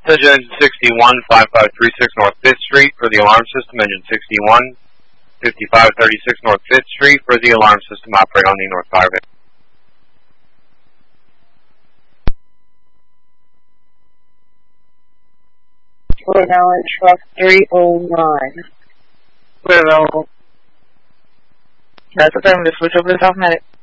Engine 61, 5536 North 5th Street for the alarm system. Engine 61, 5536 North 5th Street for the alarm system. Operate on the North Highway. We're now in truck 309. Well, that's the time to switch over to South Medic.